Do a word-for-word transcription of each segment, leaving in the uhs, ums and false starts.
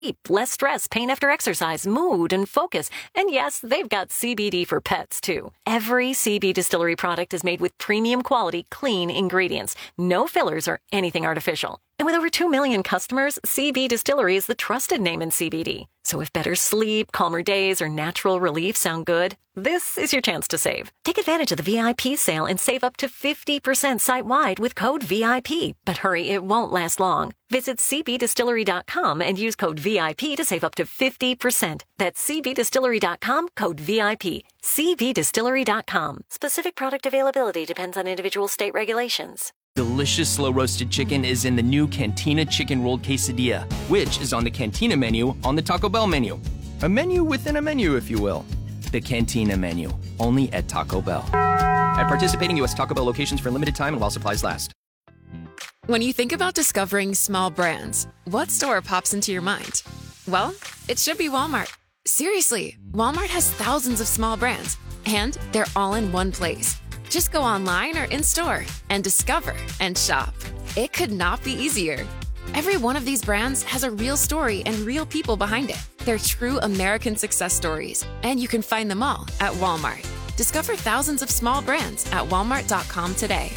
less stress, pain after exercise, mood, and focus. And yes, they've got C B D for pets, too. Every C B Distillery product is made with premium quality, clean ingredients. No fillers or anything artificial. And with over two million customers, C B Distillery is the trusted name in C B D. So if better sleep, calmer days, or natural relief sound good, this is your chance to save. Take advantage of the V I P sale and save up to fifty percent site-wide with code V I P. But hurry, it won't last long. Visit c b distillery dot com and use code V I P to save up to fifty percent. That's c b distillery dot com, code V I P. c b distillery dot com. Specific product availability depends on individual state regulations. Delicious slow-roasted chicken is in the new Cantina Chicken Rolled Quesadilla, which is on the Cantina menu on the Taco Bell menu. A menu within a menu, if you will. The Cantina menu, only at Taco Bell. At participating U S Taco Bell locations for a limited time and while supplies last. When you think about discovering small brands, what store pops into your mind? Well, it should be Walmart. Seriously, Walmart has thousands of small brands, and they're all in one place. Just go online or in-store and discover and shop. It could not be easier. Every one of these brands has a real story and real people behind it. They're true American success stories, and you can find them all at Walmart. Discover thousands of small brands at walmart dot com today.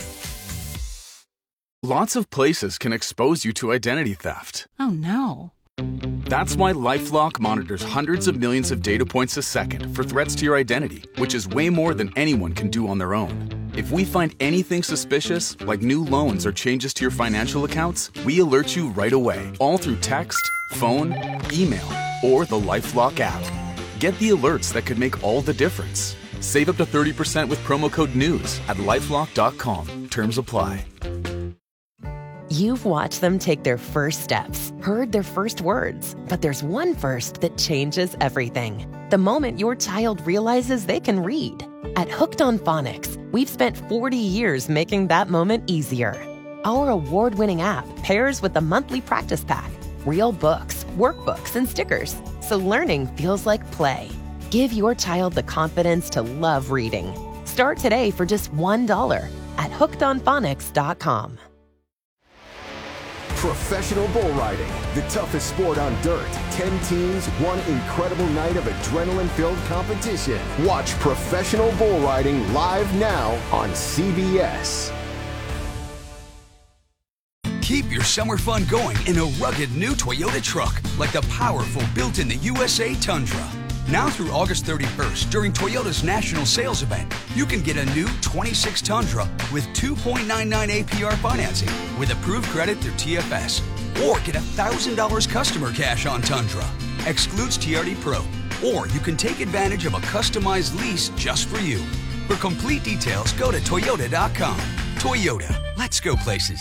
Lots of places can expose you to identity theft. Oh, no. That's why LifeLock monitors hundreds of millions of data points a second for threats to your identity, which is way more than anyone can do on their own. If we find anything suspicious, like new loans or changes to your financial accounts, we alert you right away, all through text, phone, email, or the LifeLock app. Get the alerts that could make all the difference. Save up to thirty percent with promo code NEWS at lifelock dot com. Terms apply. You've watched them take their first steps, heard their first words, but there's one first that changes everything. The moment your child realizes they can read. At Hooked on Phonics, we've spent forty years making that moment easier. Our award-winning app pairs with a monthly practice pack, real books, workbooks, and stickers, so learning feels like play. Give your child the confidence to love reading. Start today for just one dollar at hooked on phonics dot com. Professional bull riding, the toughest sport on dirt. Ten teams, one incredible night of adrenaline-filled competition. Watch professional bull riding live now on C B S. Keep your summer fun going in a rugged new Toyota truck, like the powerful built-in the U S A Tundra. Now through August thirty-first, during Toyota's national sales event, you can get a new twenty-six Tundra with two point nine nine A P R financing with approved credit through T F S. Or get one thousand dollars customer cash on Tundra. Excludes T R D Pro. Or you can take advantage of a customized lease just for you. For complete details, go to toyota dot com. Toyota, let's go places.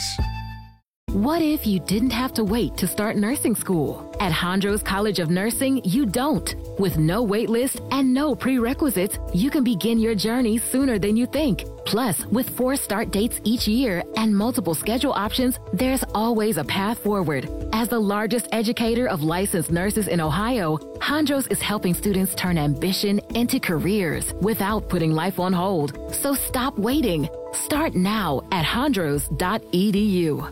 What if you didn't have to wait to start nursing school? At Hondros College of Nursing, you don't. With no wait list and no prerequisites, you can begin your journey sooner than you think. Plus, with four start dates each year and multiple schedule options, there's always a path forward. As the largest educator of licensed nurses in Ohio, Hondros is helping students turn ambition into careers without putting life on hold. So stop waiting. Start now at hondros dot e d u.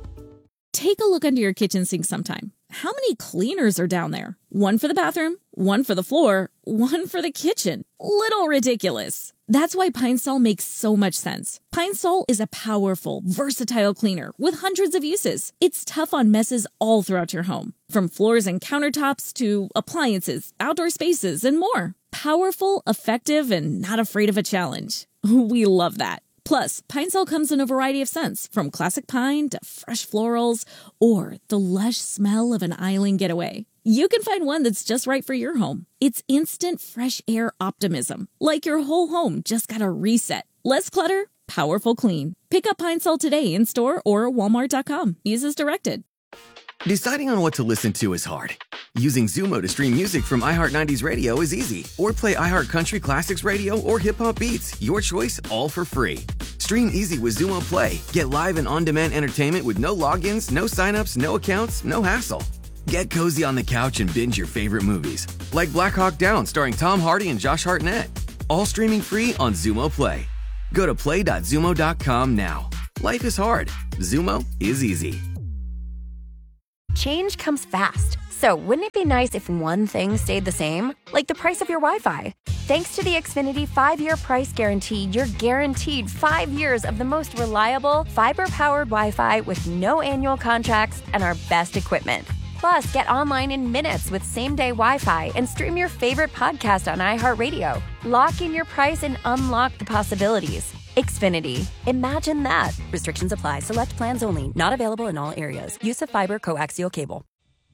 Take a look under your kitchen sink sometime. How many cleaners are down there? One for the bathroom, one for the floor, one for the kitchen. Little ridiculous. That's why Pine Sol makes so much sense. Pine Sol is a powerful, versatile cleaner with hundreds of uses. It's tough on messes all throughout your home, from floors and countertops to appliances, outdoor spaces, and more. Powerful, effective, and not afraid of a challenge. We love that. Plus, Pine Sol comes in a variety of scents, from classic pine to fresh florals, or the lush smell of an island getaway. You can find one that's just right for your home. It's instant fresh air optimism, like your whole home just got a reset. Less clutter, powerful clean. Pick up Pine Sol today in store or walmart dot com. Use as directed. Deciding on what to listen to is hard. Using Zumo to stream music from iHeart nineties Radio is easy. Or play iHeart Country Classics Radio or Hip Hop Beats. Your choice, all for free. Stream easy with Zumo Play. Get live and on-demand entertainment with no logins, no signups, no accounts, no hassle. Get cozy on the couch and binge your favorite movies. Like Black Hawk Down starring Tom Hardy and Josh Hartnett. All streaming free on Zumo Play. Go to play dot zumo dot com now. Life is hard. Zumo is easy. Change comes fast, So, wouldn't it be nice if one thing stayed the same? Like the price of your Wi-Fi. Thanks to the Xfinity five-year price guarantee, you're guaranteed five years of the most reliable, fiber-powered Wi-Fi with no annual contracts and our best equipment. Plus, get online in minutes with same-day Wi-Fi and stream your favorite podcast on iHeartRadio. Lock in your price and unlock the possibilities. Xfinity. Imagine that. Restrictions apply. Select plans only. Not available in all areas. Use of fiber coaxial cable.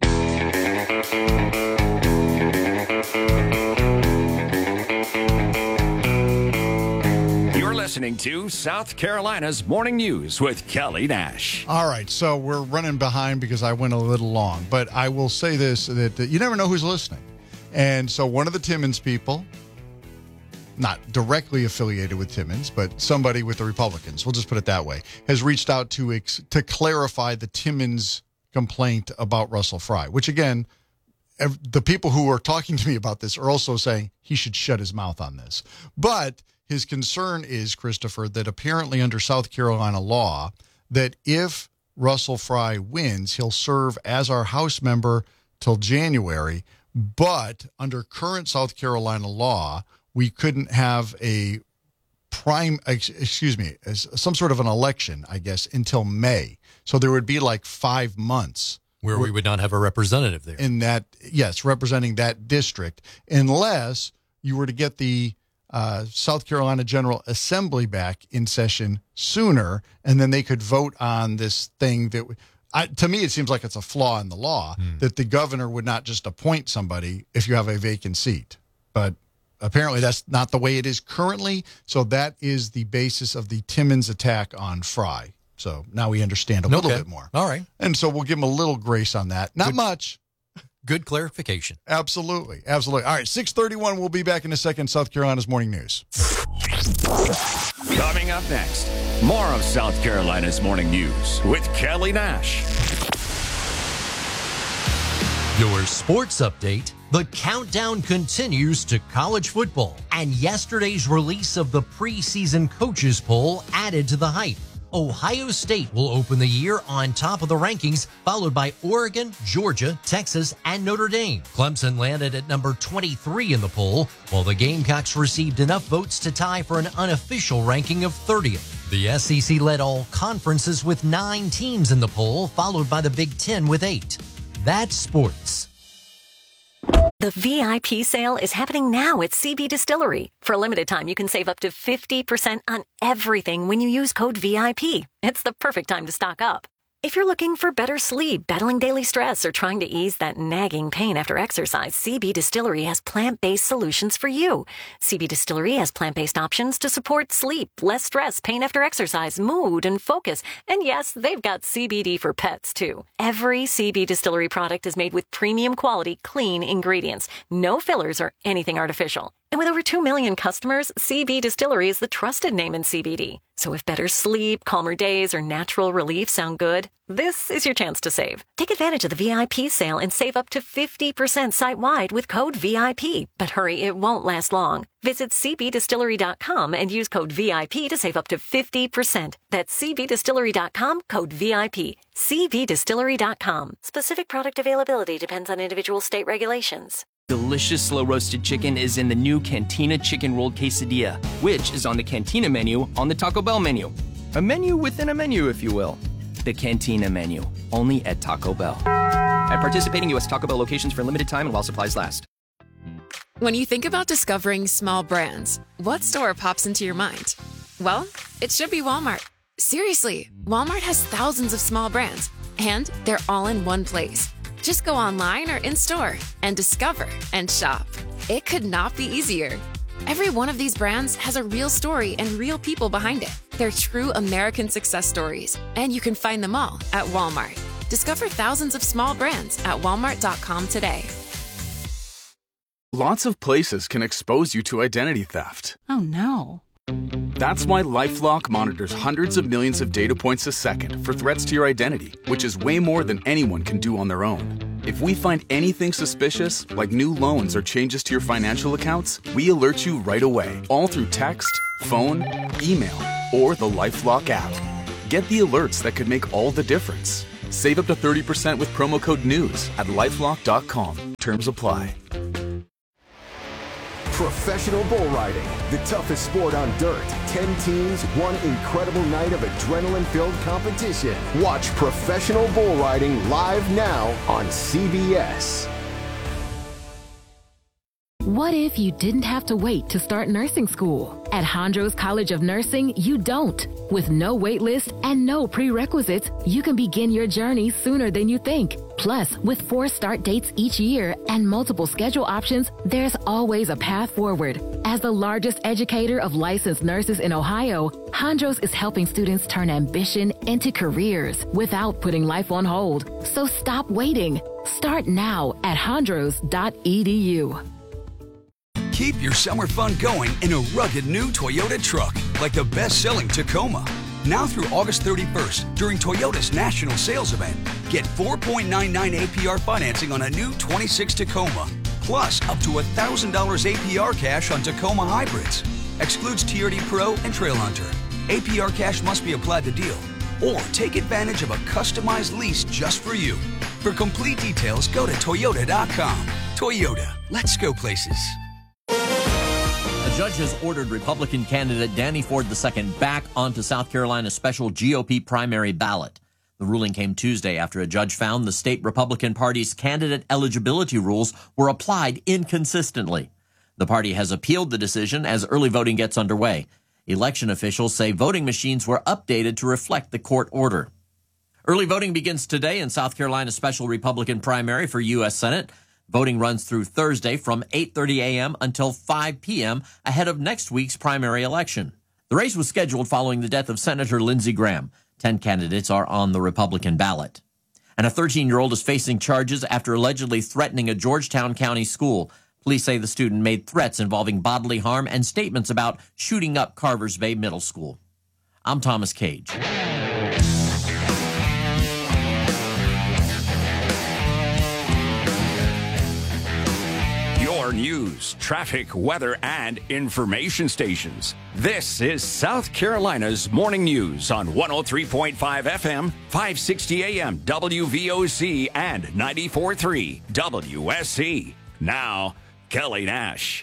You're listening to South Carolina's Morning News with Kelly Nash. All right, so we're running behind because I went a little long, but I will say this, that, that you never know who's listening. And so one of the Timmons people, not directly affiliated with Timmons, but somebody with the Republicans, we'll just put it that way, has reached out to ex- to clarify the Timmons complaint about Russell Fry, which again, ev- the people who are talking to me about this are also saying he should shut his mouth on this. But his concern is, Christopher, that apparently under South Carolina law, that if Russell Fry wins, he'll serve as our House member till January. But under current South Carolina law, we couldn't have a prime, excuse me, some sort of an election, I guess, until May. So there would be like five months. Where we would not have a representative there. In that, yes, representing that district, unless you were to get the uh, South Carolina General Assembly back in session sooner, and then they could vote on this thing that, I, to me, it seems like it's a flaw in the law, mm. that the governor would not just appoint somebody if you have a vacant seat. But apparently that's not the way it is currently, so that is the basis of the Timmons attack on Fry. So now we understand a little okay. bit more. All right. And so we'll give him a little grace on that. Not Good. much. Good clarification. Absolutely. Absolutely. All right, six thirty-one, we'll be back in a second. South Carolina's Morning News. Coming up next, more of South Carolina's Morning News with Kelly Nash. Your sports update. The countdown continues to college football, and yesterday's release of the preseason coaches poll added to the hype. Ohio State will open the year on top of the rankings, followed by Oregon, Georgia, Texas, and Notre Dame. Clemson landed at number twenty-three in the poll, while the Gamecocks received enough votes to tie for an unofficial ranking of thirtieth. The S E C led all conferences with nine teams in the poll, followed by the Big Ten with eight. That's sports. The V I P sale is happening now at C B Distillery. For a limited time, you can save up to fifty percent on everything when you use code V I P. It's the perfect time to stock up. If you're looking for better sleep, battling daily stress, or trying to ease that nagging pain after exercise, C B Distillery has plant-based solutions for you. C B Distillery has plant-based options to support sleep, less stress, pain after exercise, mood, and focus. And yes, they've got C B D for pets, too. Every C B Distillery product is made with premium quality, clean ingredients. No fillers or anything artificial. And with over two million customers, C B Distillery is the trusted name in C B D. So if better sleep, calmer days, or natural relief sound good, this is your chance to save. Take advantage of the V I P sale and save up to fifty percent site-wide with code V I P. But hurry, it won't last long. Visit c b distillery dot com and use code V I P to save up to fifty percent. That's c b distillery dot com, code V I P. c b distillery dot com. Specific product availability depends on individual state regulations. Delicious slow-roasted chicken is in the new Cantina Chicken Rolled Quesadilla, which is on the Cantina menu on the Taco Bell menu. A menu within a menu, if you will. The Cantina menu, only at Taco Bell. At participating U S Taco Bell locations for a limited time and while supplies last. When you think about discovering small brands, what store pops into your mind? Well, it should be Walmart. Seriously, Walmart has thousands of small brands, and they're all in one place. Just go online or in-store and discover and shop. It could not be easier. Every one of these brands has a real story and real people behind it. They're true American success stories, and you can find them all at Walmart. Discover thousands of small brands at walmart dot com today. Lots of places can expose you to identity theft. Oh, no. That's why LifeLock monitors hundreds of millions of data points a second for threats to your identity, which is way more than anyone can do on their own. If we find anything suspicious, like new loans or changes to your financial accounts, we alert you right away, all through text, phone, email, or the LifeLock app. Get the alerts that could make all the difference. Save up to thirty percent with promo code NEWS at lifelock dot com. Terms apply. Professional bull riding, the toughest sport on dirt. Ten teams, one incredible night of adrenaline-filled competition. Watch professional bull riding live now on C B S. What if you didn't have to wait to start nursing school? At Hondros College of Nursing, you don't. With no wait list and no prerequisites, you can begin your journey sooner than you think. Plus, with four start dates each year and multiple schedule options, there's always a path forward. As the largest educator of licensed nurses in Ohio, Hondros is helping students turn ambition into careers without putting life on hold. So stop waiting. Start now at hondros dot e d u. Keep your summer fun going in a rugged new Toyota truck, like the best-selling Tacoma. Now through August thirty-first, during Toyota's national sales event, get four point nine nine A P R financing on a new twenty-six Tacoma, plus up to one thousand dollars A P R cash on Tacoma hybrids. Excludes T R D Pro and Trail Hunter. A P R cash must be applied to deal, or take advantage of a customized lease just for you. For complete details, go to toyota dot com. Toyota, let's go places. A judge has ordered Republican candidate Danny Ford the Second back onto South Carolina's special G O P primary ballot. The ruling came Tuesday after a judge found the state Republican Party's candidate eligibility rules were applied inconsistently. The party has appealed the decision as early voting gets underway. Election officials say voting machines were updated to reflect the court order. Early voting begins today in South Carolina's special Republican primary for U S Senate. Voting runs through Thursday from eight thirty a.m. until five p.m. ahead of next week's primary election. The race was scheduled following the death of Senator Lindsey Graham. Ten candidates are on the Republican ballot. And a thirteen-year-old is facing charges after allegedly threatening a Georgetown County school. Police say the student made threats involving bodily harm and statements about shooting up Carvers Bay Middle School. I'm Thomas Cage. News, traffic, weather, and information stations. This is South Carolina's Morning News on one oh three point five F M, five sixty A M, W V O C, and ninety-four point three W S C. Now, Kelly Nash.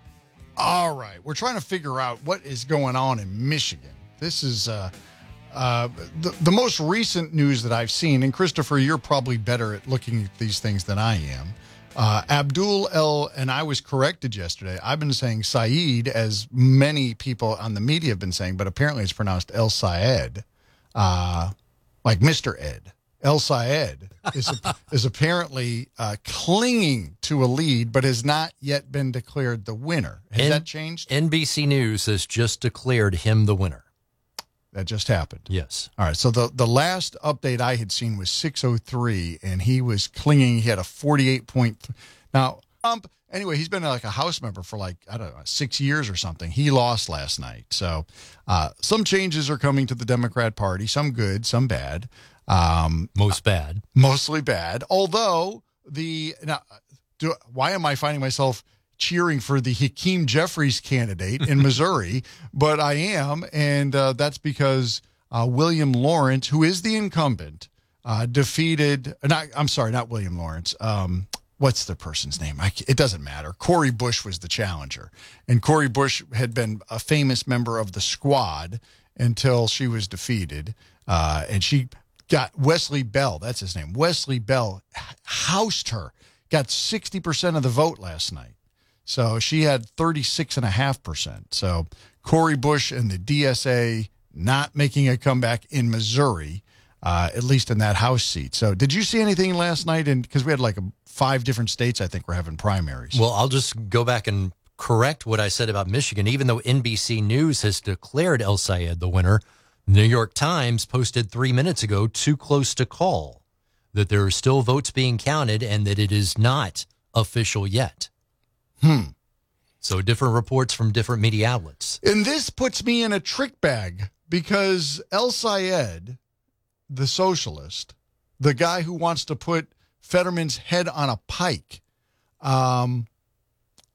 All right. We're trying to figure out what is going on in Michigan. This is uh, uh, the, the most recent news that I've seen, and Christopher, you're probably better at looking at these things than I am. Uh, Abdul El, and I was corrected yesterday. I've been saying Saeed, as many people on the media have been saying, but apparently it's pronounced El Sayed, uh, like Mister Ed. El Sayed is, is apparently uh, clinging to a lead, but has not yet been declared the winner. Has N- that changed? N B C News has just declared him the winner. That just happened. Yes. All right. So the, the last update I had seen was six oh three, and he was clinging. He had a forty-eight point. Now, Trump, anyway, he's been like a House member for like, I don't know, six years or something. He lost last night. So uh, some changes are coming to the Democrat Party, some good, some bad. Um, Most bad. Mostly bad. Although the, now, do, why am I finding myself cheering for the Hakeem Jeffries candidate in Missouri? But I am, and uh, that's because uh, William Lawrence, who is the incumbent, uh, defeated, not, I'm sorry, not William Lawrence. Um, what's the person's name? I, it doesn't matter. Cori Bush was the challenger. And Cori Bush had been a famous member of the squad until she was defeated. Uh, and she got Wesley Bell, that's his name. Wesley Bell housed her, got sixty percent of the vote last night. So she had thirty-six point five percent. So Cori Bush and the D S A not making a comeback in Missouri, uh, at least in that House seat. So did you see anything last night? And because we had like a, five different states, I think, were having primaries. Well, I'll just go back and correct what I said about Michigan. Even though N B C News has declared El Sayed the winner, the New York Times posted three minutes ago, too close to call, that there are still votes being counted and that it is not official yet. Hmm. So different reports from different media outlets. And this puts me in a trick bag because El Sayed, the socialist, the guy who wants to put Fetterman's head on a pike, um,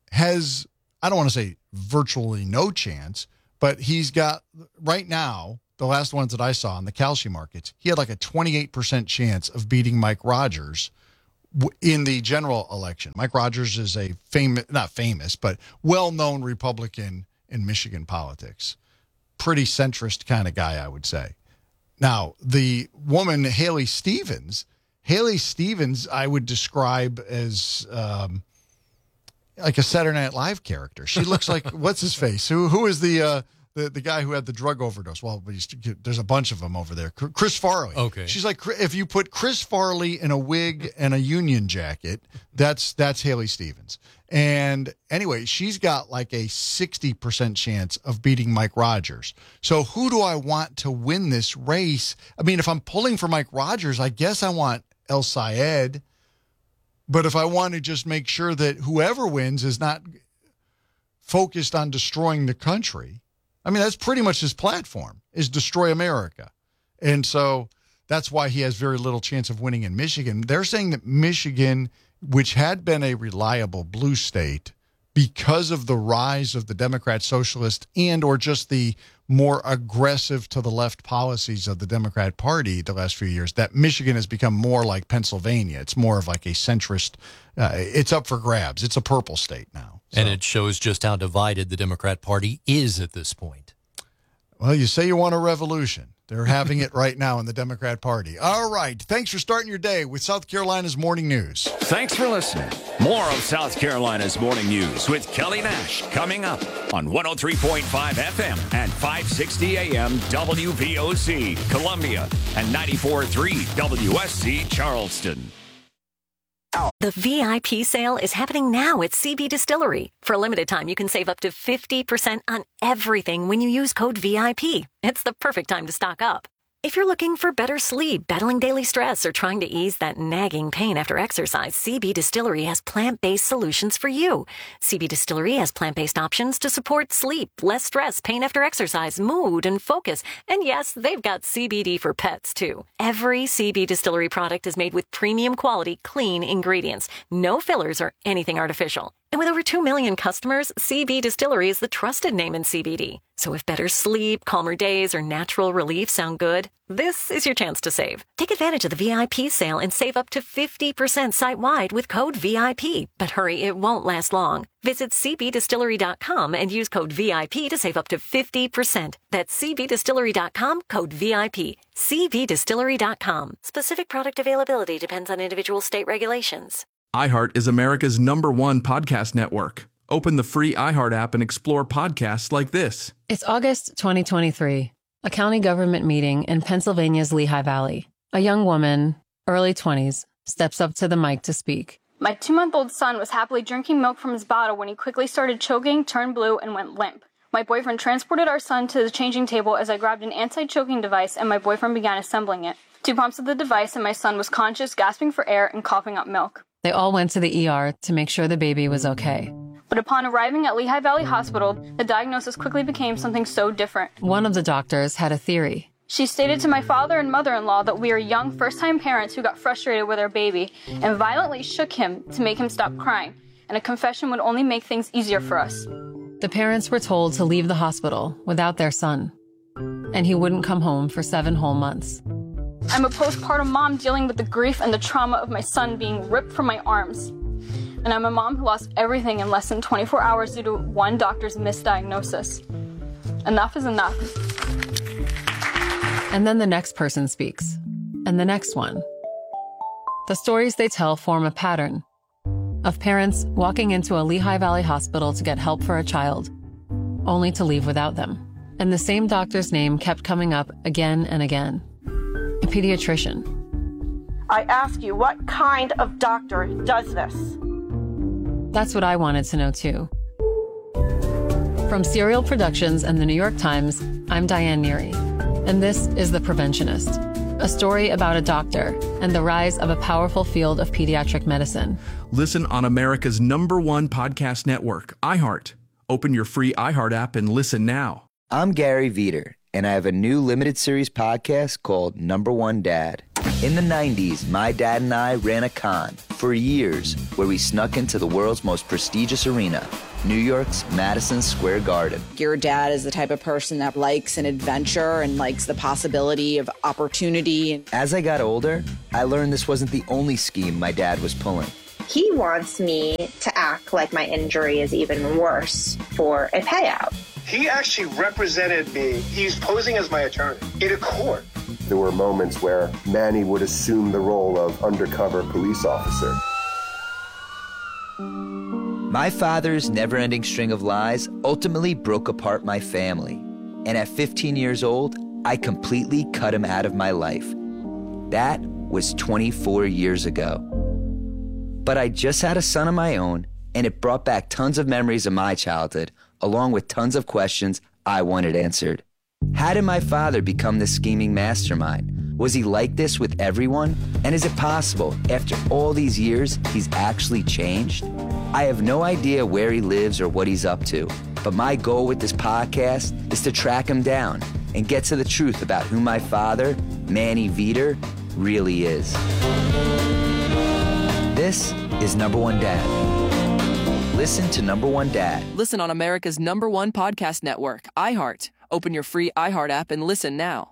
has, I don't want to say virtually no chance, but he's got right now the last ones that I saw in the Kalshi markets, he had like a twenty-eight percent chance of beating Mike Rogers in the general election. Mike Rogers is a famous, not famous, but well-known Republican in Michigan politics. Pretty centrist kind of guy, I would say. Now, the woman, Haley Stevens, Haley Stevens, I would describe as um, like a Saturday Night Live character. She looks like, what's his face? Who Who is the... Uh, The, the guy who had the drug overdose. Well, there's a bunch of them over there. Chris Farley. Okay. She's like, if you put Chris Farley in a wig and a Union jacket, that's that's Haley Stevens. And anyway, she's got like a sixty percent chance of beating Mike Rogers. So who do I want to win this race? I mean, if I'm pulling for Mike Rogers, I guess I want El Sayed. But if I want to just make sure that whoever wins is not focused on destroying the country, I mean, that's pretty much his platform, is destroy America. And so that's why he has very little chance of winning in Michigan. They're saying that Michigan, which had been a reliable blue state, because of the rise of the Democrat Socialist and or just the more aggressive to the left policies of the Democrat Party the last few years, that Michigan has become more like Pennsylvania. It's more of like a centrist, uh, it's up for grabs. It's a purple state now. So. And it shows just how divided the Democrat Party is at this point. Well, you say you want a revolution. They're having it right now in the Democrat Party. All right. Thanks for starting your day with South Carolina's Morning News. Thanks for listening. More of South Carolina's Morning News with Kelly Nash coming up on one oh three point five F M and five sixty A M W V O C Columbia and ninety-four point three W S C Charleston. The V I P sale is happening now at C B Distillery. For a limited time, you can save up to fifty percent on everything when you use code V I P. It's the perfect time to stock up. If you're looking for better sleep, battling daily stress, or trying to ease that nagging pain after exercise, C B Distillery has plant-based solutions for you. C B Distillery has plant-based options to support sleep, less stress, pain after exercise, mood, and focus. And yes, they've got C B D for pets, too. Every C B Distillery product is made with premium quality, clean ingredients. No fillers or anything artificial. And with over two million customers, C B Distillery is the trusted name in C B D. So if better sleep, calmer days, or natural relief sound good, this is your chance to save. Take advantage of the V I P sale and save up to fifty percent site-wide with code V I P. But hurry, it won't last long. Visit C B distillery dot com and use code V I P to save up to fifty percent. That's C B distillery dot com, code V I P. C B distillery dot com. Specific product availability depends on individual state regulations. iHeart is America's number one podcast network. Open the free iHeart app and explore podcasts like this. It's August twenty twenty-three, a county government meeting in Pennsylvania's Lehigh Valley. A young woman, early twenties, steps up to the mic to speak. My two-month-old son was happily drinking milk from his bottle when he quickly started choking, turned blue, and went limp. My boyfriend transported our son to the changing table as I grabbed an anti-choking device and my boyfriend began assembling it. Two pumps of the device and my son was conscious, gasping for air, and coughing up milk. They all went to the E R to make sure the baby was okay. But upon arriving at Lehigh Valley Hospital, the diagnosis quickly became something so different. One of the doctors had a theory. She stated to my father and mother-in-law that we are young first-time parents who got frustrated with our baby and violently shook him to make him stop crying, and a confession would only make things easier for us. The parents were told to leave the hospital without their son, and he wouldn't come home for seven whole months. I'm a postpartum mom dealing with the grief and the trauma of my son being ripped from my arms. And I'm a mom who lost everything in less than twenty-four hours due to one doctor's misdiagnosis. Enough is enough. And then the next person speaks, and the next one. The stories they tell form a pattern of parents walking into a Lehigh Valley hospital to get help for a child, only to leave without them. And the same doctor's name kept coming up again and again. A pediatrician. I ask you, what kind of doctor does this? That's what I wanted to know, too. From Serial Productions and the New York Times, I'm Diane Neary, and this is The Preventionist, a story about a doctor and the rise of a powerful field of pediatric medicine. Listen on America's number one podcast network, iHeart. Open your free iHeart app and listen now. I'm Gary Veter, and I have a new limited series podcast called Number One Dad. In the nineties, my dad and I ran a con for years where we snuck into the world's most prestigious arena, New York's Madison Square Garden. Your dad is the type of person that likes an adventure and likes the possibility of opportunity. As I got older, I learned this wasn't the only scheme my dad was pulling. He wants me to act like my injury is even worse for a payout. He actually represented me. He's posing as my attorney in a court. There were moments where Manny would assume the role of undercover police officer. My father's never-ending string of lies ultimately broke apart my family. And at fifteen years old, I completely cut him out of my life. That was twenty-four years ago. But I just had a son of my own, and it brought back tons of memories of my childhood, along with tons of questions I wanted answered. How did my father become this scheming mastermind? Was he like this with everyone? And is it possible, after all these years, he's actually changed? I have no idea where he lives or what he's up to, but my goal with this podcast is to track him down and get to the truth about who my father, Manny Veter, really is. This is Number One Dad. Listen to Number One Dad. Listen on America's number one podcast network, iHeart. Open your free iHeart app and listen now.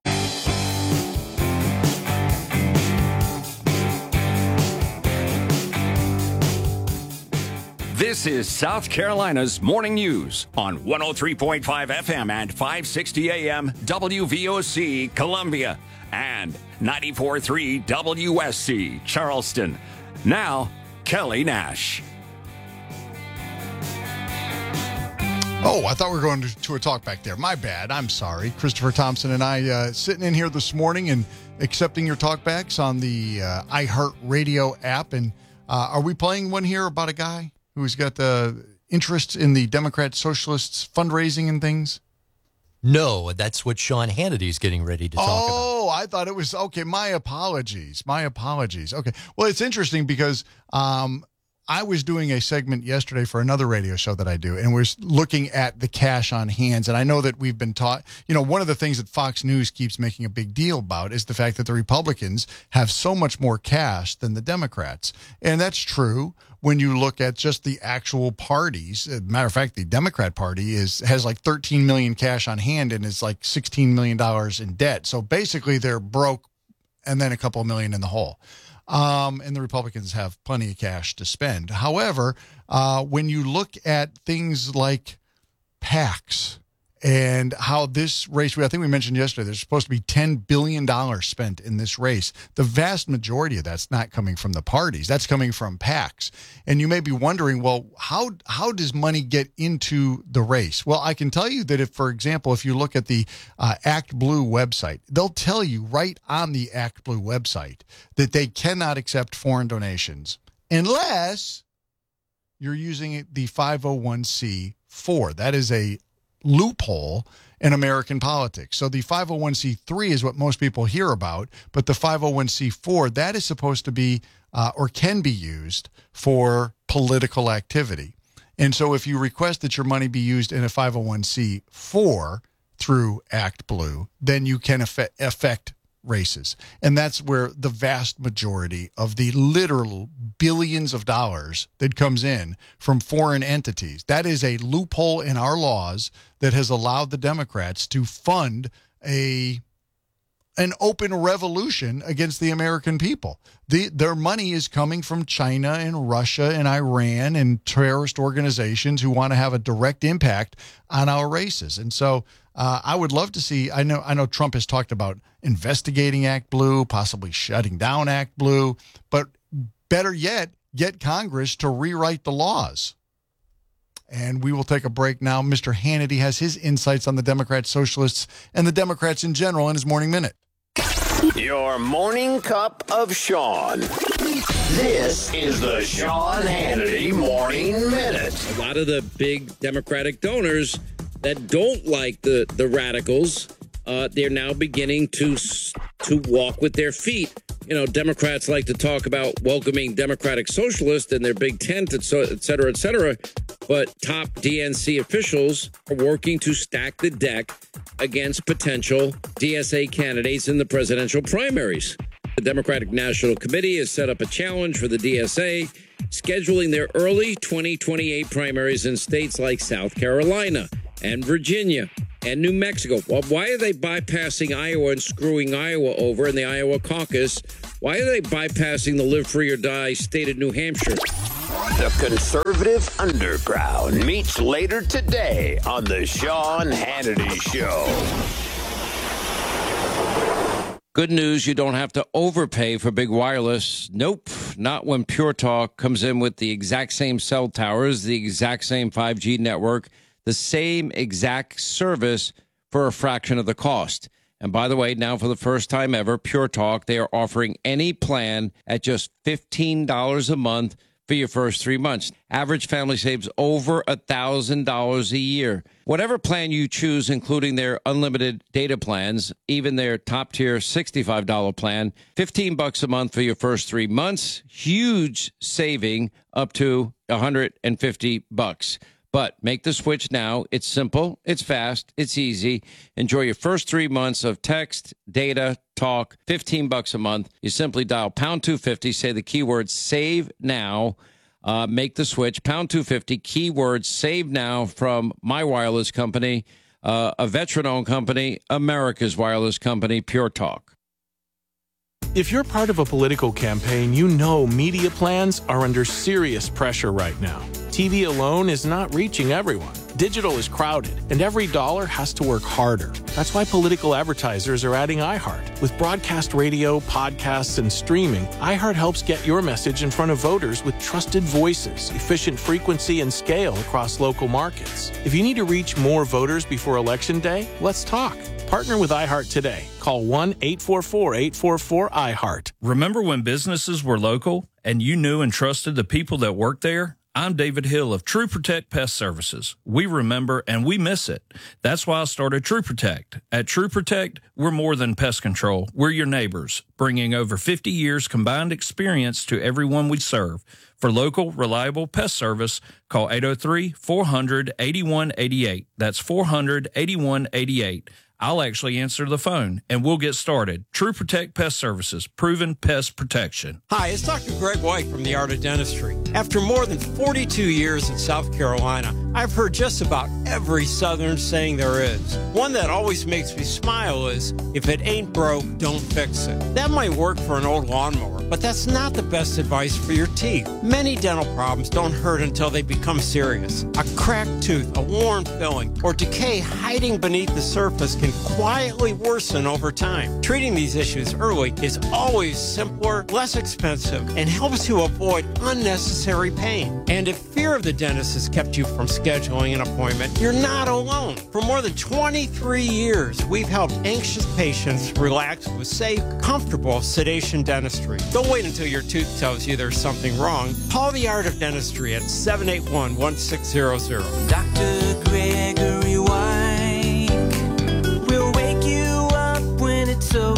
This is South Carolina's Morning News on one oh three point five F M and five sixty A M W V O C Columbia and ninety-four point three W S C Charleston. Now, Kelly Nash. Oh, I thought we were going to, to a talk back there. My bad. I'm sorry. Christopher Thompson and I uh, sitting in here this morning and accepting your talkbacks on the uh, iHeartRadio app. And uh, are we playing one here about a guy who's got the interests in the Democrat Socialists fundraising and things? No, that's what Sean Hannity's getting ready to talk oh, about. Oh, I thought it was, okay, my apologies. My apologies. Okay. Well, it's interesting because um, I was doing a segment yesterday for another radio show that I do, and we're looking at the cash on hands. And I know that we've been taught, you know, one of the things that Fox News keeps making a big deal about is the fact that the Republicans have so much more cash than the Democrats. And that's true when you look at just the actual parties. As a matter of fact, the Democrat Party is has like thirteen million cash on hand and is like sixteen million dollars in debt. So basically they're broke and then a couple of million in the hole. Um, and the Republicans have plenty of cash to spend. However, uh, when you look at things like PACs and how this race, I think we mentioned yesterday, there's supposed to be ten billion dollars spent in this race. The vast majority of that's not coming from the parties. That's coming from PACs. And you may be wondering, well, how how does money get into the race? Well, I can tell you that if, for example, if you look at the uh, Act Blue website, they'll tell you right on the Act Blue website that they cannot accept foreign donations unless you're using the five oh one c four. That is a loophole in American politics. So the five oh one c three is what most people hear about, but the five oh one c four, that is supposed to be uh, or can be used for political activity. And so if you request that your money be used in a five oh one c four through Act Blue, then you can affect, affect races. And that's where the vast majority of the literal billions of dollars that comes in from foreign entities. That is a loophole in our laws that has allowed the Democrats to fund a an open revolution against the American people. The, their money is coming from China and Russia and Iran and terrorist organizations who want to have a direct impact on our races. And so uh, I would love to see, I know, I know Trump has talked about investigating Act Blue, possibly shutting down Act Blue, but better yet, get Congress to rewrite the laws. And we will take a break now. Mister Hannity has his insights on the Democrat Socialists and the Democrats in general in his Morning Minute. Your morning cup of Sean. This is the Sean Hannity Morning Minute. A lot of the big Democratic donors that don't like the, the radicals, uh, they're now beginning to to walk with their feet. You know, Democrats like to talk about welcoming Democratic Socialists in their big tent, et cetera, et cetera. But top D N C officials are working to stack the deck against potential D S A candidates in the presidential primaries. The Democratic National Committee has set up a challenge for the D S A, scheduling their early twenty twenty-eight primaries in states like South Carolina and Virginia and New Mexico. Well, why are they bypassing Iowa and screwing Iowa over in the Iowa caucus? Why are they bypassing the live free or die state of New Hampshire? The conservative underground meets later today on the Sean Hannity Show. Good news, you don't have to overpay for big wireless. Nope, not when Pure Talk comes in with the exact same cell towers, the exact same five G network, the same exact service for a fraction of the cost. And by the way, now for the first time ever, Pure Talk, they are offering any plan at just fifteen dollars a month for your first three months. Average family saves over one thousand dollars a year. Whatever plan you choose, including their unlimited data plans, even their top-tier sixty-five dollars plan, fifteen bucks a month for your first three months. Huge saving up to one hundred fifty bucks. But make the switch now. It's simple, it's fast, it's easy. Enjoy your first three months of text, data, talk, fifteen bucks a month. You simply dial pound two fifty, say the keyword save now, uh, make the switch, pound two fifty, keyword save now from my wireless company, uh, a veteran-owned company, America's wireless company, Pure Talk. If you're part of a political campaign, you know media plans are under serious pressure right now. T V alone is not reaching everyone. Digital is crowded, and every dollar has to work harder. That's why political advertisers are adding iHeart. With broadcast radio, podcasts, and streaming, iHeart helps get your message in front of voters with trusted voices, efficient frequency, and scale across local markets. If you need to reach more voters before Election Day, let's talk. Partner with iHeart today. Call one eight four four, eight four four, iHeart. Remember when businesses were local and you knew and trusted the people that worked there? I'm David Hill of True Protect Pest Services. We remember and we miss it. That's why I started True Protect. At True Protect, we're more than pest control. We're your neighbors, bringing over fifty years combined experience to everyone we serve. For local, reliable pest service, call eight oh three, four hundred, eighty-one eighty-eight. That's four hundred, eighty-one eighty-eight. I'll actually answer the phone, and we'll get started. True Protect Pest Services, proven pest protection. Hi, it's Doctor Greg White from the Art of Dentistry. After more than forty-two years in South Carolina, I've heard just about every Southern saying there is. One that always makes me smile is, if it ain't broke, don't fix it. That might work for an old lawnmower, but that's not the best advice for your teeth. Many dental problems don't hurt until they become serious. A cracked tooth, a worn filling, or decay hiding beneath the surface can quietly worsen over time. Treating these issues early is always simpler, less expensive, and helps you avoid unnecessary pain. And if fear of the dentist has kept you from scheduling an appointment, you're not alone. For more than twenty-three years, we've helped anxious patients relax with safe, comfortable sedation dentistry. Don't wait until your tooth tells you there's something wrong. Call the Art of Dentistry at seven eight one, one six zero zero. Doctor Gregory White will wake you up when it's over.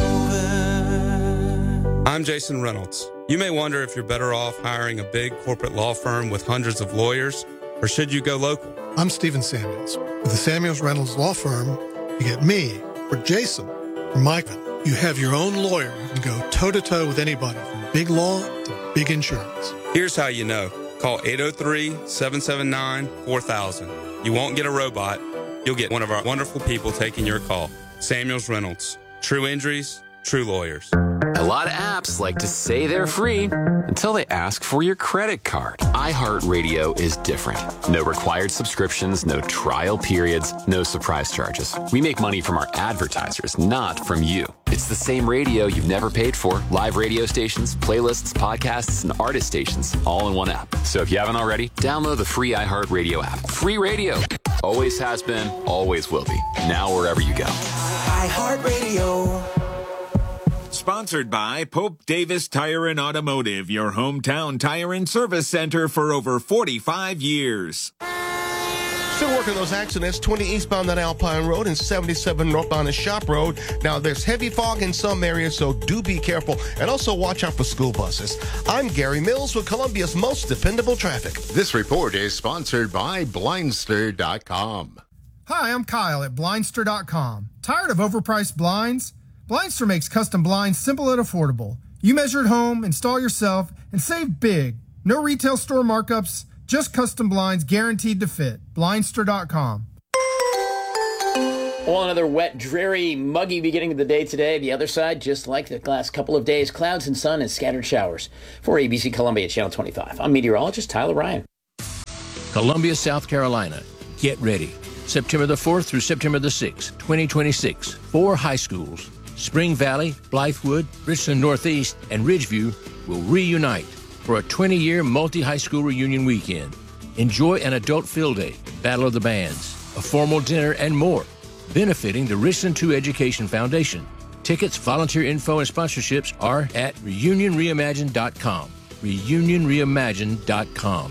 I'm Jason Reynolds. You may wonder if you're better off hiring a big corporate law firm with hundreds of lawyers, or should you go local? I'm Stephen Samuels. With the Samuels Reynolds Law Firm, you get me, or Jason, or Mike. You have your own lawyer who can go toe-to-toe with anybody, from big law to big insurance. Here's how you know. Call eight oh three, seven seven nine, four thousand. You won't get a robot. You'll get one of our wonderful people taking your call. Samuels Reynolds. True injuries, true lawyers. A lot of apps like to say they're free until they ask for your credit card. iHeartRadio is different. No required subscriptions, no trial periods, no surprise charges. We make money from our advertisers, not from you. It's the same radio you've never paid for. Live radio stations, playlists, podcasts, and artist stations, all in one app. So if you haven't already, download the free iHeartRadio app. Free radio. Always has been, always will be. Now wherever you go. iHeartRadio. Sponsored by Pope Davis Tire and Automotive, your hometown tire and service center for over forty-five years. Still working those accidents, twenty eastbound on Alpine Road and seventy-seven northbound on Shop Road. Now, there's heavy fog in some areas, so do be careful. And also watch out for school buses. I'm Gary Mills with Columbia's most dependable traffic. This report is sponsored by Blindster dot com. Hi, I'm Kyle at Blindster dot com. Tired of overpriced blinds? Blindster makes custom blinds simple and affordable. You measure at home, install yourself, and save big. No retail store markups, just custom blinds guaranteed to fit. Blindster dot com. Well, another wet, dreary, muggy beginning of the day today. The other side, just like the last couple of days, clouds and sun and scattered showers. For A B C Columbia Channel twenty-five, I'm meteorologist Tyler Ryan. Columbia, South Carolina. Get ready. September the fourth through September the sixth, twenty twenty-six. Four high schools, Spring Valley, Blythewood, Richland Northeast, and Ridgeview, will reunite for a twenty-year multi-high school reunion weekend. Enjoy an adult field day, Battle of the Bands, a formal dinner, and more, benefiting the Richland two Education Foundation. Tickets, volunteer info, and sponsorships are at reunion reimagine dot com. reunion reimagine dot com.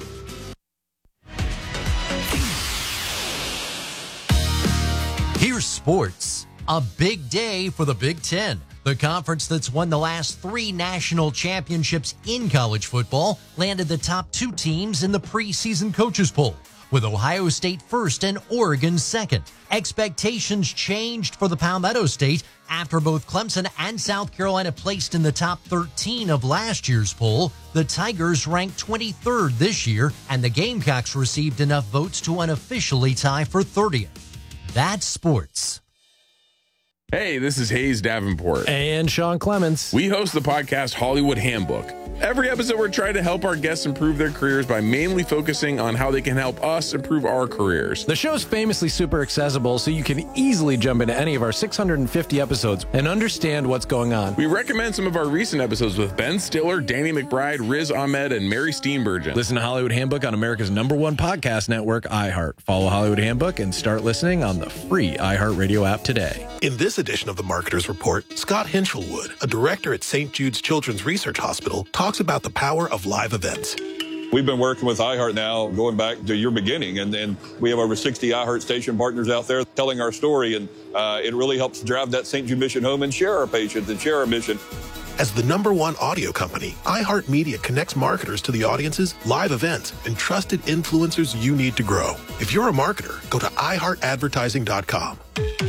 Here's sports. A big day for the Big Ten. The conference that's won the last three national championships in college football landed the top two teams in the preseason coaches poll, with Ohio State first and Oregon second. Expectations changed for the Palmetto State after both Clemson and South Carolina placed in the top thirteen of last year's poll. The Tigers ranked twenty-third this year, and the Gamecocks received enough votes to unofficially tie for thirtieth. That's sports. Hey, this is Hayes Davenport. And Sean Clements. We host the podcast Hollywood Handbook. Every episode, we're trying to help our guests improve their careers by mainly focusing on how they can help us improve our careers. The show's famously super accessible, so you can easily jump into any of our six hundred fifty episodes and understand what's going on. We recommend some of our recent episodes with Ben Stiller, Danny McBride, Riz Ahmed, and Mary Steenburgen. Listen to Hollywood Handbook on America's number one podcast network, iHeart. Follow Hollywood Handbook and start listening on the free iHeartRadio app today. In this edition of the Marketer's Report, Scott Hinchelwood, a director at Saint Jude's Children's Research Hospital, talks about the power of live events. We've been working with iHeart now going back to your beginning, and then we have over sixty iHeart station partners out there telling our story, and uh, it really helps drive that Saint Jude mission home and share our patients and share our mission. As the number one audio company, iHeartMedia connects marketers to the audiences, live events, and trusted influencers you need to grow. If you're a marketer, go to i heart advertising dot com.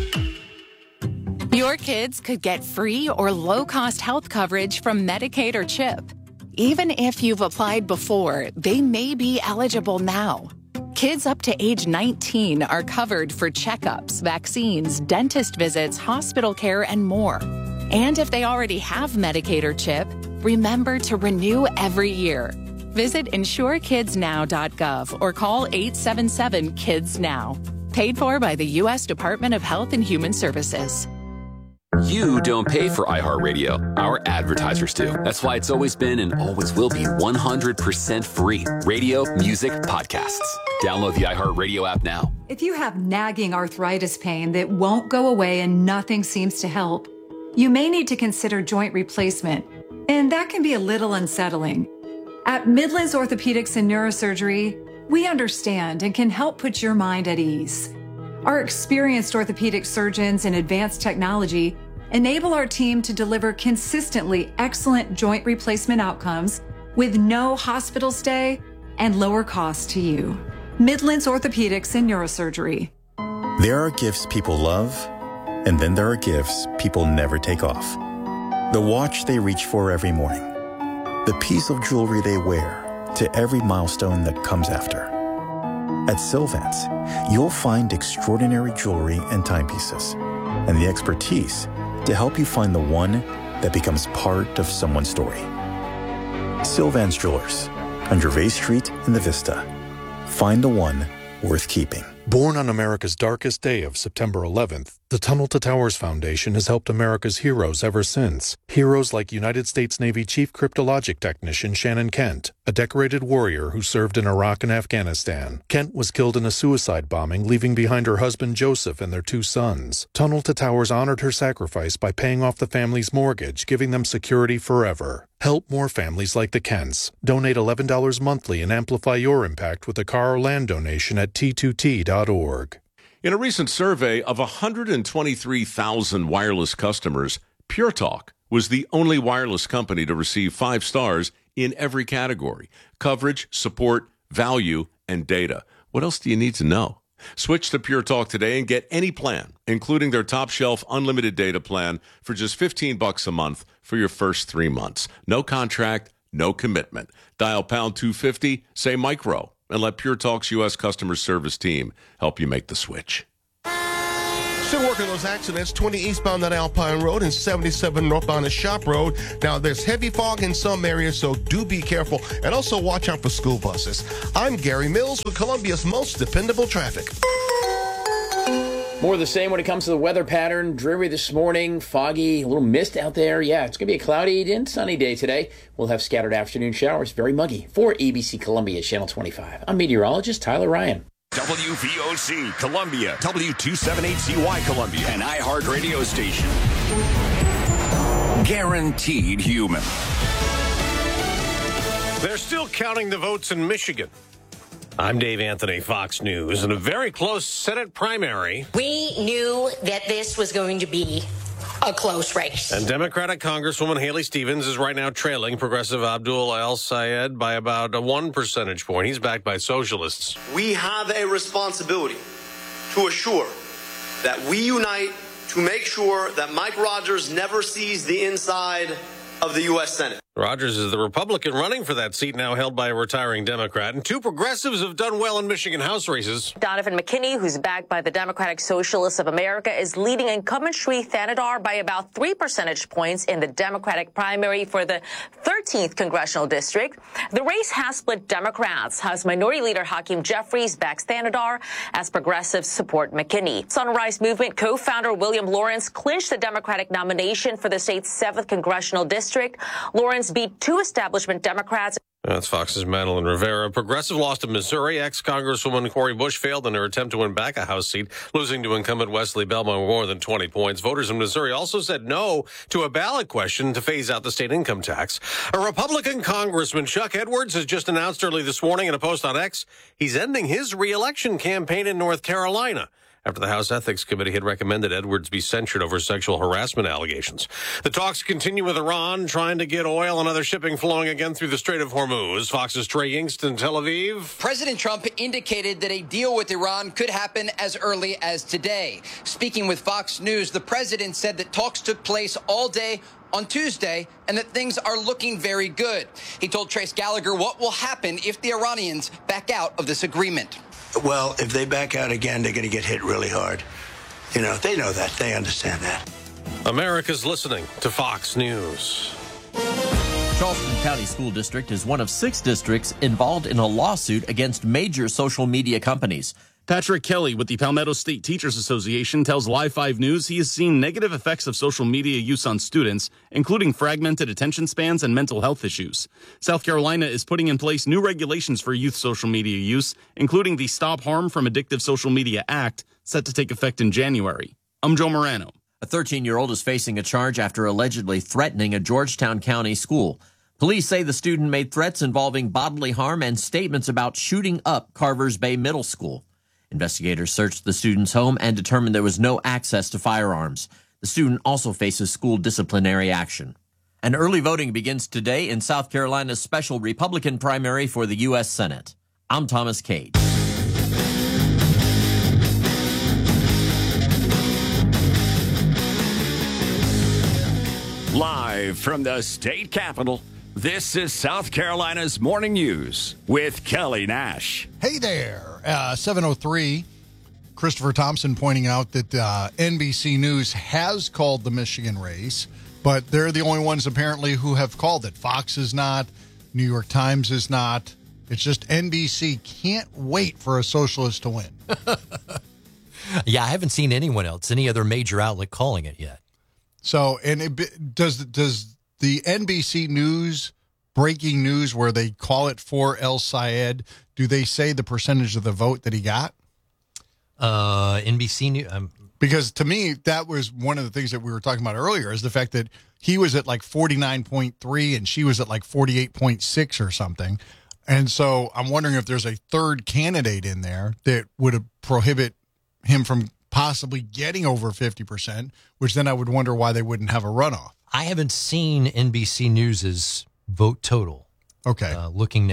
Your kids could get free or low-cost health coverage from Medicaid or CHIP. Even if you've applied before, they may be eligible now. Kids up to age nineteen are covered for checkups, vaccines, dentist visits, hospital care, and more. And if they already have Medicaid or CHIP, remember to renew every year. Visit insure kids now dot gov or call eight seven seven kids now. Paid for by the U S Department of Health and Human Services. You don't pay for iHeartRadio. Our advertisers do. That's why it's always been and always will be one hundred percent free. Radio, music, podcasts. Download the iHeartRadio app now. If you have nagging arthritis pain that won't go away and nothing seems to help, you may need to consider joint replacement, and that can be a little unsettling. At Midlands Orthopedics and Neurosurgery, we understand and can help put your mind at ease. Our experienced orthopedic surgeons and advanced technology enable our team to deliver consistently excellent joint replacement outcomes with no hospital stay and lower cost to you. Midlands Orthopedics and Neurosurgery. There are gifts people love, and then there are gifts people never take off. The watch they reach for every morning. The piece of jewelry they wear to every milestone that comes after. At Sylvans, you'll find extraordinary jewelry and timepieces, and the expertise to help you find the one that becomes part of someone's story. Sylvans Jewelers, on Gervais Street in the Vista. Find the one worth keeping. Born on America's darkest day of September eleventh, the Tunnel to Towers Foundation has helped America's heroes ever since. Heroes like United States Navy Chief Cryptologic Technician Shannon Kent, a decorated warrior who served in Iraq and Afghanistan. Kent was killed in a suicide bombing, leaving behind her husband Joseph and their two sons. Tunnel to Towers honored her sacrifice by paying off the family's mortgage, giving them security forever. Help more families like the Kents. Donate eleven dollars monthly and amplify your impact with a car or land donation at T two T dot org. In a recent survey of one hundred twenty-three thousand wireless customers, Pure Talk was the only wireless company to receive five stars in every category: coverage, support, value, and data. What else do you need to know? Switch to Pure Talk today and get any plan, including their top shelf unlimited data plan for just fifteen bucks a month for your first three months. No contract, no commitment. Dial pound two fifty, say micro, and let Pure Talk's U S customer service team help you make the switch. Still working those accidents, twenty eastbound on Alpine Road and seventy-seven northbound on Shop Road. Now, there's heavy fog in some areas, so do be careful. And also watch out for school buses. I'm Gary Mills with Columbia's most dependable traffic. More of the same when it comes to the weather pattern. Dreary this morning, foggy, a little mist out there. Yeah, it's going to be a cloudy and sunny day today. We'll have scattered afternoon showers, very muggy. For A B C Columbia Channel twenty-five, I'm meteorologist Tyler Ryan. W V O C Columbia, W two seventy-eight C Y Columbia, an iHeart radio station. Guaranteed human. They're still counting the votes in Michigan. I'm Dave Anthony, Fox News. In a very close Senate primary. We knew that this was going to be a close race. And Democratic Congresswoman Haley Stevens is right now trailing Progressive Abdul El-Sayed by about a one percentage point. He's backed by socialists. We have a responsibility to assure that we unite to make sure that Mike Rogers never sees the inside of the U S Senate. Rogers is the Republican running for that seat, now held by a retiring Democrat. And two progressives have done well in Michigan House races. Donovan McKinney, who's backed by the Democratic Socialists of America, is leading incumbent Sri Thanadar by about three percentage points in the Democratic primary for the thirteenth Congressional District. The race has split Democrats. House Minority Leader Hakeem Jeffries backs Thanadar as progressives support McKinney. Sunrise Movement co-founder William Lawrence clinched the Democratic nomination for the state's seventh Congressional District. Lawrence beat two establishment Democrats. That's Fox's Madeline Rivera. Progressive lost to Missouri. Ex-Congresswoman Cori Bush failed in her attempt to win back a House seat, losing to incumbent Wesley Bell by more than twenty points. Voters in Missouri also said no to a ballot question to phase out the state income tax. A Republican Congressman, Chuck Edwards, has just announced early this morning in a post on X he's ending his re-election campaign in North Carolina, after the House Ethics Committee had recommended Edwards be censured over sexual harassment allegations. The talks continue with Iran, trying to get oil and other shipping flowing again through the Strait of Hormuz. Fox's Trey Yingst in Tel Aviv. President Trump indicated that a deal with Iran could happen as early as today. Speaking with Fox News, the president said that talks took place all day on Tuesday and that things are looking very good. He told Trace Gallagher what will happen if the Iranians back out of this agreement. Well, if they back out again, they're going to get hit really hard. You know, they know that. They understand that. America's listening to Fox News. Charleston County School District is one of six districts involved in a lawsuit against major social media companies. Patrick Kelly with the Palmetto State Teachers Association tells Live five News he has seen negative effects of social media use on students, including fragmented attention spans and mental health issues. South Carolina is putting in place new regulations for youth social media use, including the Stop Harm from Addictive Social Media Act, set to take effect in January. I'm Joe Morano. A thirteen-year-old is facing a charge after allegedly threatening a Georgetown County school. Police say the student made threats involving bodily harm and statements about shooting up Carvers Bay Middle School. Investigators searched the student's home and determined there was no access to firearms. The student also faces school disciplinary action. And early voting begins today in South Carolina's special Republican primary for the U S Senate. I'm Thomas Cade. Live from the state capitol, this is South Carolina's Morning News with Kelly Nash. Hey there. Uh, seven oh three, Christopher Thompson pointing out that uh, N B C News has called the Michigan race, but they're the only ones apparently who have called it. Fox is not. New York Times is not. It's just N B C can't wait for a socialist to win. Yeah, I haven't seen anyone else, any other major outlet calling it yet. So, and it, does does the N B C News breaking news where they call it for El-Sayed, do they say the percentage of the vote that he got? Uh, N B C News. Um, because to me, that was one of the things that we were talking about earlier, is the fact that he was at like forty-nine point three and she was at like forty-eight point six or something. And so I'm wondering if there's a third candidate in there that would prohibit him from possibly getting over fifty percent, which then I would wonder why they wouldn't have a runoff. I haven't seen N B C News's vote total. Okay. Uh, looking now.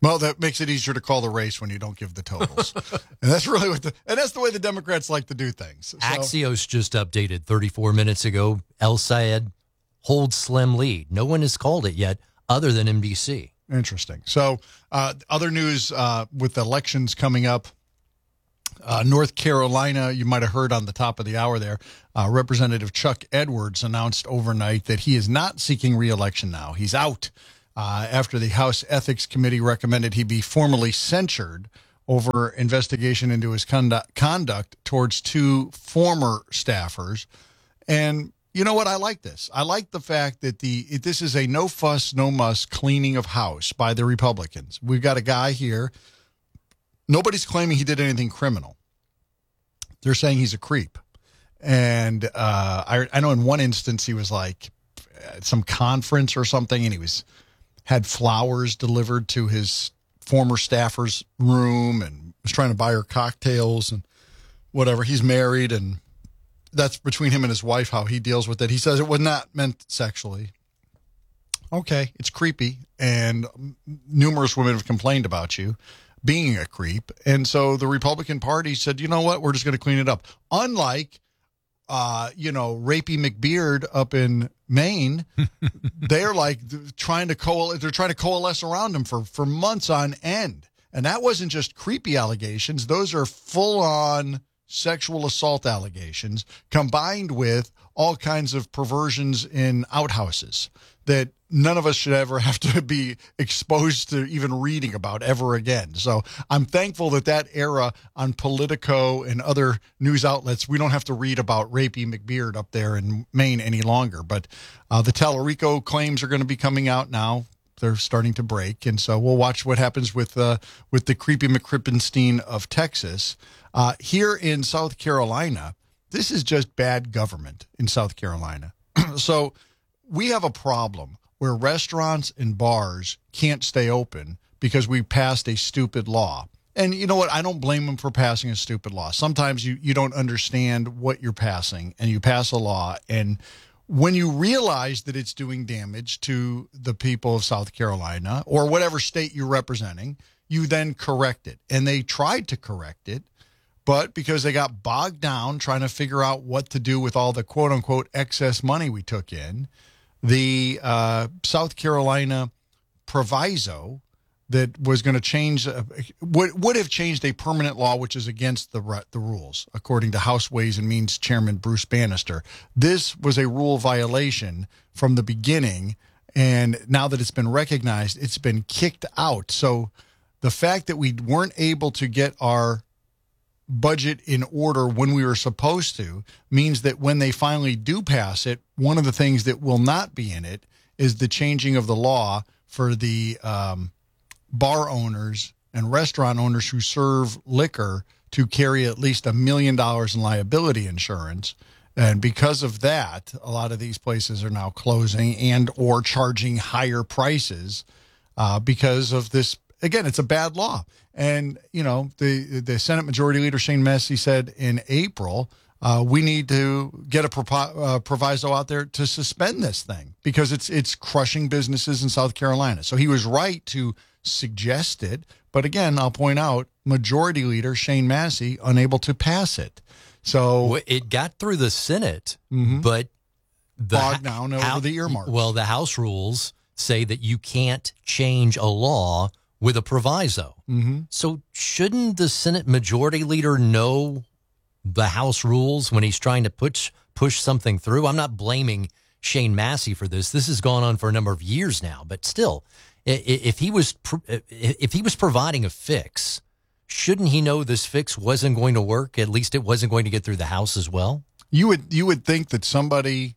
Well, that makes it easier to call the race when you don't give the totals. And that's really what the and that's the way the Democrats like to do things. So, Axios just updated thirty-four minutes ago. El Sayed holds slim lead. No one has called it yet other than N B C. Interesting. So uh, other news uh, with elections coming up. Uh, North Carolina, you might have heard on the top of the hour there, uh, Representative Chuck Edwards announced overnight that he is not seeking re-election now. He's out uh, after the House Ethics Committee recommended he be formally censured over investigation into his conduct, conduct towards two former staffers. And you know what? I like this. I like the fact that the it, this is a no fuss, no muss cleaning of house by the Republicans. We've got a guy here. Nobody's claiming he did anything criminal. They're saying he's a creep. And uh, I, I know in one instance he was like at some conference or something, and he was had flowers delivered to his former staffer's room and was trying to buy her cocktails and whatever. He's married, and that's between him and his wife how he deals with it. He says it was not meant sexually. Okay, it's creepy, and numerous women have complained about you being a creep. And so the Republican Party said, you know what, we're just going to clean it up. Unlike, uh, you know, Rapey McBeard up in Maine, they're like trying to coalesce, they're trying to coalesce around him for, for months on end. And that wasn't just creepy allegations. Those are full on sexual assault allegations combined with all kinds of perversions in outhouses that none of us should ever have to be exposed to even reading about ever again. So I'm thankful that that era on Politico and other news outlets, we don't have to read about Rapey McBeard up there in Maine any longer. But uh, the Tallarico claims are going to be coming out now. They're starting to break. And so we'll watch what happens with uh, with the creepy McCrippenstein of Texas. Uh, here in South Carolina, this is just bad government in South Carolina. So we have a problem where restaurants and bars can't stay open because we passed a stupid law. And you know what? I don't blame them for passing a stupid law. Sometimes you, you don't understand what you're passing, and you pass a law. And when you realize that it's doing damage to the people of South Carolina or whatever state you're representing, you then correct it. And they tried to correct it, but because they got bogged down trying to figure out what to do with all the quote-unquote excess money we took in, the uh, South Carolina proviso that was going to change, uh, would, would have changed a permanent law, which is against the the rules, according to House Ways and Means Chairman Bruce Bannister. This was a rule violation from the beginning, and now that it's been recognized, it's been kicked out. So the fact that we weren't able to get our budget in order when we were supposed to means that when they finally do pass it, one of the things that will not be in it is the changing of the law for the um, bar owners and restaurant owners who serve liquor to carry at least a million dollars in liability insurance. And because of that, a lot of these places are now closing and or charging higher prices uh, because of this. Again, it's a bad law. And, you know, the the Senate Majority Leader Shane Massey said in April, uh, we need to get a propo- uh, proviso out there to suspend this thing because it's it's crushing businesses in South Carolina. So he was right to suggest it. But again, I'll point out, Majority Leader Shane Massey unable to pass it. So well, it got through the Senate, mm-hmm. but the bogged down over how, the earmark. Well, the House rules say that you can't change a law with a proviso. Mm-hmm. So shouldn't the Senate Majority Leader know the House rules when he's trying to push push something through? I'm not blaming Shane Massey for this. This has gone on for a number of years now, but still, if he was if he was providing a fix, shouldn't he know this fix wasn't going to work? At least it wasn't going to get through the House as well. You would you would think that somebody.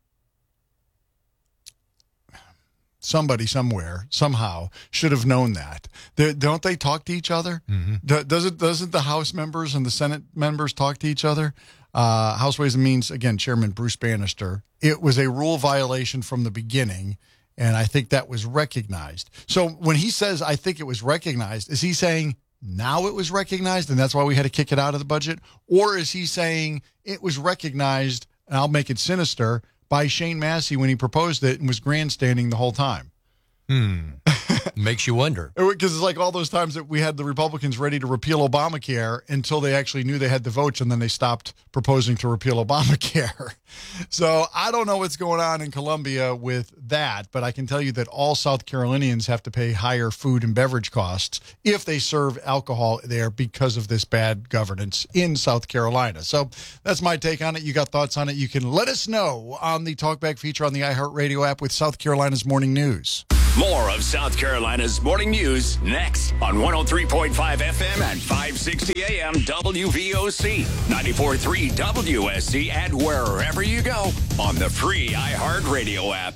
Somebody somewhere somehow should have known that. They're, don't they talk to each other? Mm-hmm. Do, doesn't doesn't the House members and the Senate members talk to each other? Uh, House Ways and Means, again, Chairman Bruce Bannister. It was a rule violation from the beginning, and I think that was recognized. So when he says, I think it was recognized, is he saying now it was recognized and that's why we had to kick it out of the budget? Or is he saying it was recognized, and I'll make it sinister, by Shane Massey when he proposed it and was grandstanding the whole time? Hmm. Makes you wonder. Because it's like all those times that we had the Republicans ready to repeal Obamacare until they actually knew they had the votes, and then they stopped proposing to repeal Obamacare. So I don't know what's going on in Columbia with that, but I can tell you that all South Carolinians have to pay higher food and beverage costs if they serve alcohol there because of this bad governance in South Carolina. So that's my take on it. You got thoughts on it? You can let us know on the Talkback feature on the iHeartRadio app with South Carolina's Morning News. More of South Carolina's morning news next on one oh three point five F M and five sixty A M W V O C, ninety-four point three W S C, and wherever you go on the free iHeartRadio app.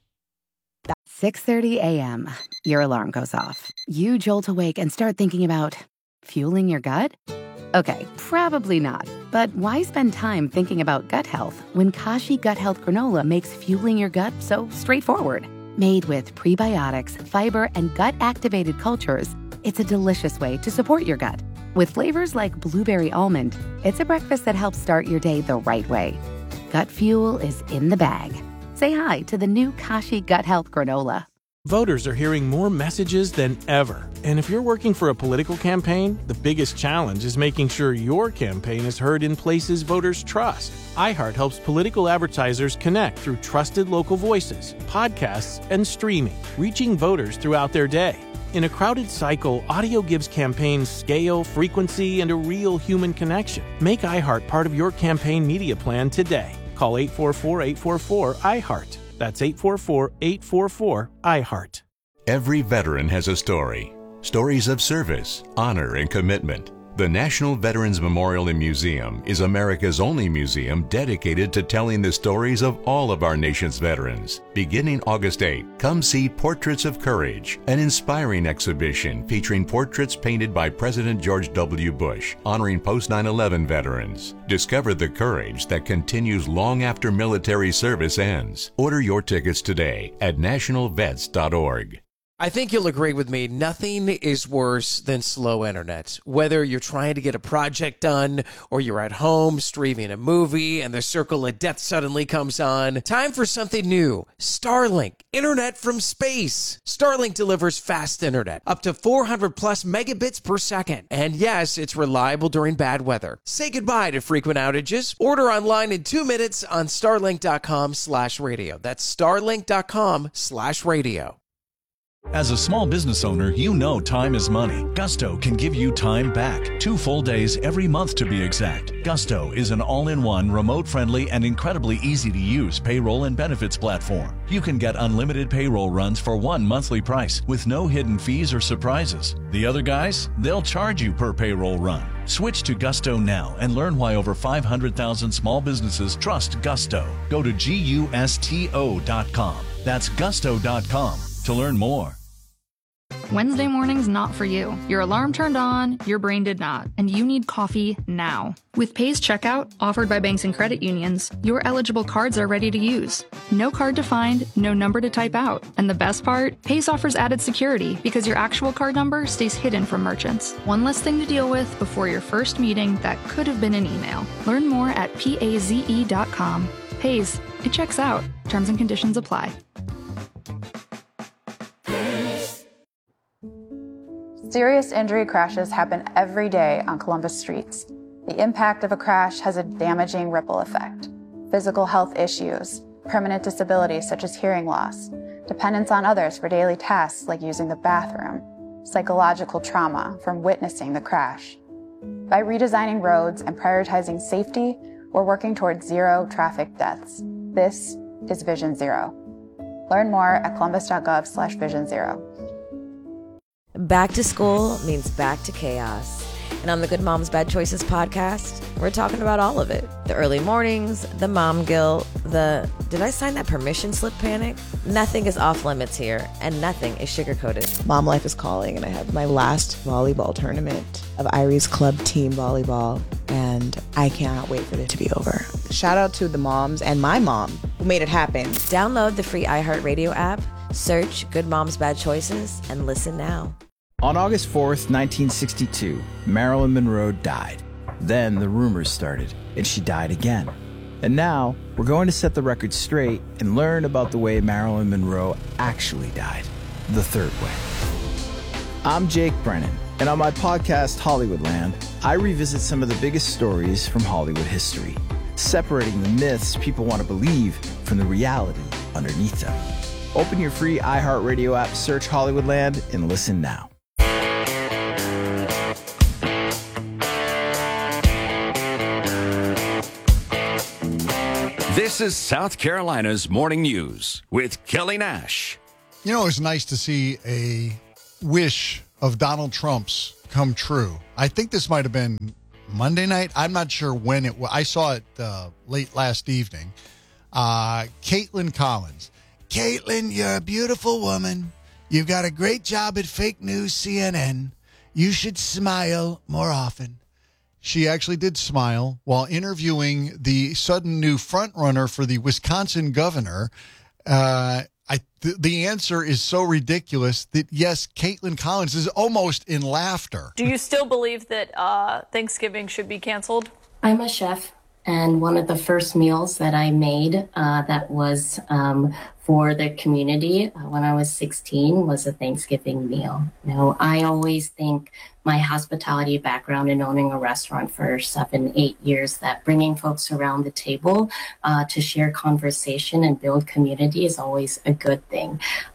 six thirty A M. Your alarm goes off. You jolt awake and start thinking about fueling your gut? Okay, probably not. But why spend time thinking about gut health when Kashi Gut Health Granola makes fueling your gut so straightforward? Made with prebiotics, fiber, and gut-activated cultures, it's a delicious way to support your gut. With flavors like blueberry almond, it's a breakfast that helps start your day the right way. Gut fuel is in the bag. Say hi to the new Kashi Gut Health Granola. Voters are hearing more messages than ever. And if you're working for a political campaign, the biggest challenge is making sure your campaign is heard in places voters trust. iHeart helps political advertisers connect through trusted local voices, podcasts, and streaming, reaching voters throughout their day. In a crowded cycle, audio gives campaigns scale, frequency, and a real human connection. Make iHeart part of your campaign media plan today. Call eight four four, eight four four, iHeart. That's eight four four, eight four four, iHeart. Every veteran has a story. Stories of service, honor, and commitment. The National Veterans Memorial and Museum is America's only museum dedicated to telling the stories of all of our nation's veterans. Beginning August eighth, come see Portraits of Courage, an inspiring exhibition featuring portraits painted by President George W. Bush, honoring post nine eleven veterans. Discover the courage that continues long after military service ends. Order your tickets today at national vets dot org. I think you'll agree with me, nothing is worse than slow internet. Whether you're trying to get a project done or you're at home streaming a movie and the circle of death suddenly comes on, time for something new. Starlink, internet from space. Starlink delivers fast internet, up to four hundred plus megabits per second. And yes, it's reliable during bad weather. Say goodbye to frequent outages. Order online in two minutes on starlink.com slash radio. That's starlink.com slash radio. As a small business owner, you know time is money. Gusto can give you time back. Two full days every month to be exact. Gusto is an all-in-one, remote-friendly, and incredibly easy-to-use payroll and benefits platform. You can get unlimited payroll runs for one monthly price with no hidden fees or surprises. The other guys, they'll charge you per payroll run. Switch to Gusto now and learn why over five hundred thousand small businesses trust Gusto. Go to gusto dot com. That's gusto dot com. To learn more. Wednesday morning's not for you. Your alarm turned on, your brain did not, and you need coffee now. With Pace Checkout, offered by banks and credit unions, your eligible cards are ready to use. No card to find, no number to type out. And the best part? Pace offers added security because your actual card number stays hidden from merchants. One less thing to deal with before your first meeting that could have been an email. Learn more at paze dot com. Pace, it checks out. Terms and conditions apply. Serious injury crashes happen every day on Columbus streets. The impact of a crash has a damaging ripple effect. Physical health issues, permanent disabilities such as hearing loss, dependence on others for daily tasks like using the bathroom, psychological trauma from witnessing the crash. By redesigning roads and prioritizing safety, we're working towards zero traffic deaths. This is Vision Zero. Learn more at columbus.gov slash vision zero. Back to school means back to chaos. And on the Good Moms Bad Choices podcast, we're talking about all of it. The early mornings, the mom guilt, the did I sign that permission slip panic? Nothing is off limits here, and nothing is sugar-coated. Mom life is calling, and I have my last volleyball tournament of Irie's Club team volleyball, and I cannot wait for it to be over. Shout out to the moms and my mom who made it happen. Download the free iHeartRadio app, search Good Moms Bad Choices, and listen now. On August fourth, nineteen sixty-two, Marilyn Monroe died. Then the rumors started, and she died again. And now, we're going to set the record straight and learn about the way Marilyn Monroe actually died. the third way. I'm Jake Brennan, and on my podcast, Hollywoodland, I revisit some of the biggest stories from Hollywood history, separating the myths people want to believe from the reality underneath them. Open your free iHeartRadio app, search Hollywoodland, and listen now. This is South Carolina's Morning News with Kelly Nash. You know, it's nice to see a wish of Donald Trump's come true. I think this might have been Monday night. I'm not sure when it was. I saw it uh, late last evening. Uh, Caitlin Collins. Caitlin, you're a beautiful woman. You've got a great job at fake news C N N. You should smile more often. She actually did smile while interviewing the sudden new frontrunner for the Wisconsin governor. Uh, I th- the answer is so ridiculous that, yes, Caitlin Collins is almost in laughter. Do you still believe that uh, Thanksgiving should be canceled? I'm a chef, and one of the first meals that I made uh, that was um, for the community uh, when I was sixteen was a Thanksgiving meal. You know, I always think my hospitality background in owning a restaurant for seven, eight years, that bringing folks around the table uh, to share conversation and build community is always a good thing.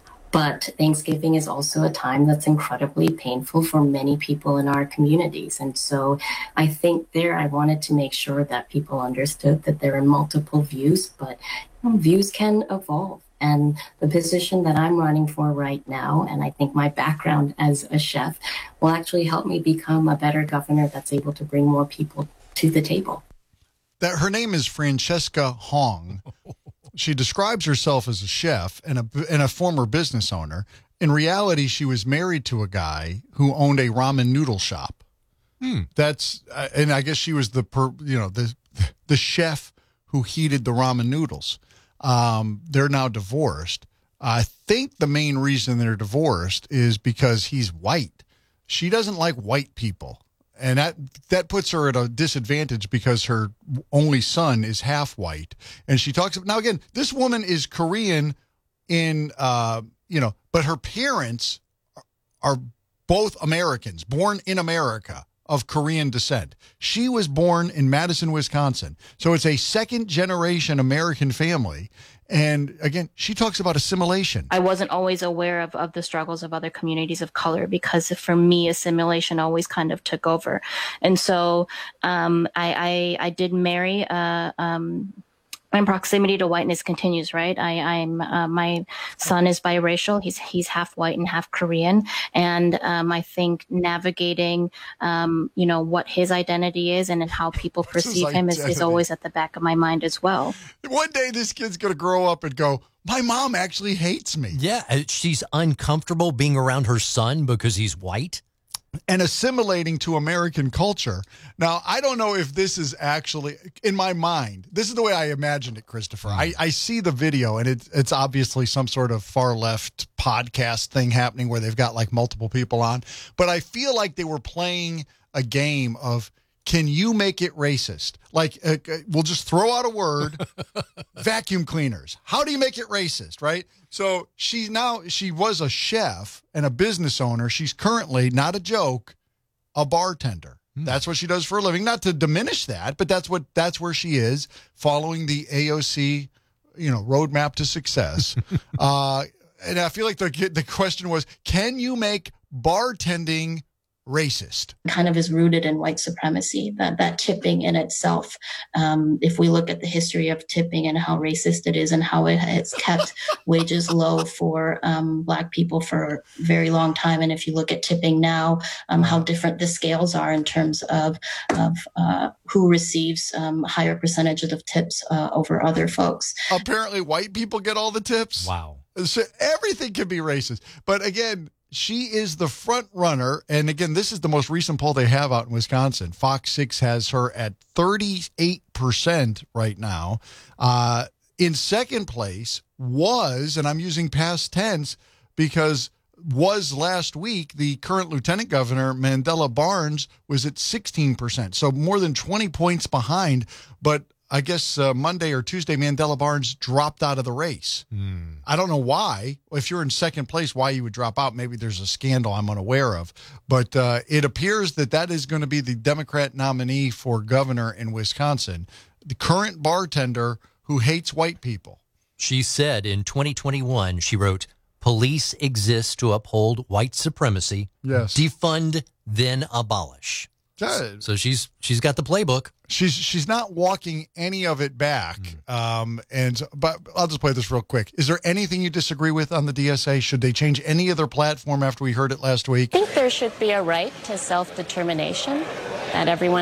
But Thanksgiving is also a time that's incredibly painful for many people in our communities. And so I think there I wanted to make sure that people understood that there are multiple views, but you know, views can evolve. And the position that I'm running for right now, and I think my background as a chef, will actually help me become a better governor that's able to bring more people to the table. That her name is Francesca Hong. She describes herself as a chef and a, and a former business owner. In reality, she was married to a guy who owned a ramen noodle shop. Hmm. That's uh, and I guess she was the per, you know the the chef who heated the ramen noodles. Um, they're now divorced. I think the main reason they're divorced is because he's white. She doesn't like white people. And that that puts her at a disadvantage because her only son is half white. And she talks about, now again, this woman is Korean in, uh, you know, but her parents are both Americans, born in America, of Korean descent. She was born in Madison, Wisconsin. So it's a second generation American family. And again, she talks about assimilation. I wasn't always aware of, of the struggles of other communities of color because for me, assimilation always kind of took over. And so um, I, I, I did marry uh, um, and proximity to whiteness continues, right? I, I'm uh, my son is biracial. He's he's half white and half Korean, and um, I think navigating, um, you know, what his identity is and how people perceive him is, is always at the back of my mind as well. One day, this kid's going to grow up and go, "My mom actually hates me." Yeah, she's uncomfortable being around her son because he's white. And assimilating to American culture. Now, I don't know if this is actually, in my mind, this is the way I imagined it, Christopher. Mm. I, I see the video, and it, it's obviously some sort of far-left podcast thing happening where they've got, like, multiple people on. But I feel like they were playing a game of, can you make it racist? Like, uh, we'll just throw out a word, vacuum cleaners. How do you make it racist, right? So she now, she was a chef and a business owner. She's currently, not a joke, a bartender. Hmm. That's what she does for a living. Not to diminish that, but that's what that's where she is, following the A O C, you know, roadmap to success. uh, and I feel like the the question was, can you make bartending racist? Kind of is rooted in white supremacy, that that tipping in itself. Um, if we look at the history of tipping and how racist it is and how it has kept wages low for um, Black people for a very long time. And if you look at tipping now, um, how different the scales are in terms of, of uh, who receives um, higher percentages of tips uh, over other folks. Apparently white people get all the tips. Wow. So everything can be racist. But again, she is the front runner. And again, this is the most recent poll they have out in Wisconsin. Fox six has her at thirty-eight percent right now. Uh, in second place was, and I'm using past tense because was last week, the current lieutenant governor, Mandela Barnes, was at sixteen percent. So more than twenty points behind. But I guess uh, Monday or Tuesday, Mandela Barnes dropped out of the race. Mm. I don't know why. If you're in second place, why you would drop out. Maybe there's a scandal I'm unaware of. But uh, it appears that that is going to be the Democrat nominee for governor in Wisconsin, the current bartender who hates white people. She said in twenty twenty-one, she wrote, "Police exist to uphold white supremacy. Yes. Defund, then abolish." Good. So she's she's got the playbook. She's she's not walking any of it back. Mm. Um, and but I'll just play this real quick. Is there anything you disagree with on the D S A? Should they change any of their platform after we heard it last week? I think there should be a right to self-determination, that everyone